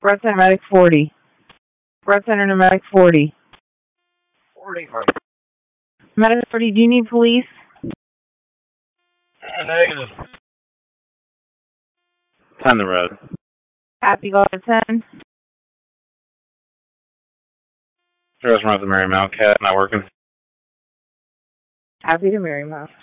Red Center Medic 40. Red Center Medic 40. 40. Medic 40, do you need police? Negative. 10 the red. Happy, go to 10. Restaurant at the Marymount Cat, not working. Happy to Marymount.